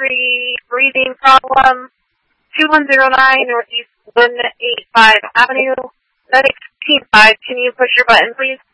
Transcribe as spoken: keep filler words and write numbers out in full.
respiratory breathing problem, two one zero nine Northeast one eighty-five Avenue, Medic Team five. Can you push your button, please?